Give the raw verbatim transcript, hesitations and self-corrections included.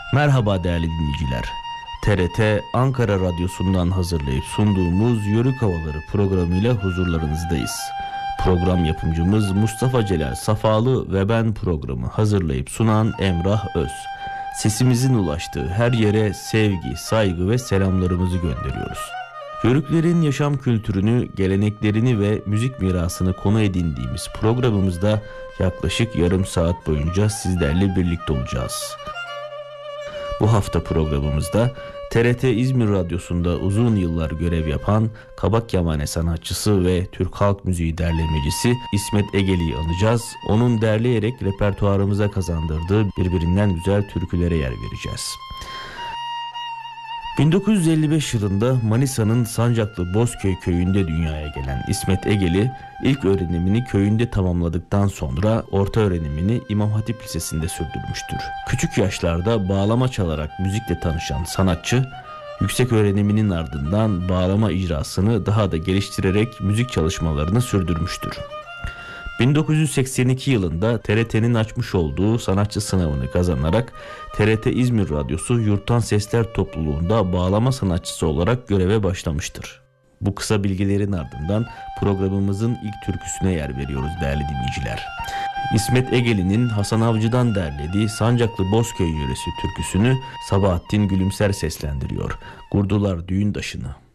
Merhaba değerli dinleyiciler. T R T Ankara Radyosu'ndan hazırlayıp sunduğumuz Yörük Havaları programıyla huzurlarınızdayız. Program yapımcımız Mustafa Celal Safalı ve ben programı hazırlayıp sunan Emrah Öz. Sesimizin ulaştığı her yere sevgi, saygı ve selamlarımızı gönderiyoruz. Yörüklerin yaşam kültürünü, geleneklerini ve müzik mirasını konu edindiğimiz programımızda yaklaşık yarım saat boyunca sizlerle birlikte olacağız. Bu hafta programımızda T R T İzmir Radyosu'nda uzun yıllar görev yapan kabak yamane sanatçısı ve Türk halk müziği derlemecisi İsmet Egeli'yi anacağız. Onun derleyerek repertuarımıza kazandırdığı birbirinden güzel türkülere yer vereceğiz. bin dokuz yüz elli beş yılında Manisa'nın Sancaklı Bozköy köyünde dünyaya gelen İsmet Egeli, ilk öğrenimini köyünde tamamladıktan sonra orta öğrenimini İmam Hatip Lisesi'nde sürdürmüştür. Küçük yaşlarda bağlama çalarak müzikle tanışan sanatçı, yüksek öğreniminin ardından bağlama icrasını daha da geliştirerek müzik çalışmalarını sürdürmüştür. bin dokuz yüz seksen iki yılında T R T'nin açmış olduğu sanatçı sınavını kazanarak T R T İzmir Radyosu Yurttan Sesler Topluluğu'nda bağlama sanatçısı olarak göreve başlamıştır. Bu kısa bilgilerin ardından programımızın ilk türküsüne yer veriyoruz değerli dinleyiciler. İsmet Egeli'nin Hasan Avcı'dan derlediği Sancaklı Bozköy yöresi türküsünü Sabahattin Gülümser seslendiriyor. Kurdular düğün daşını.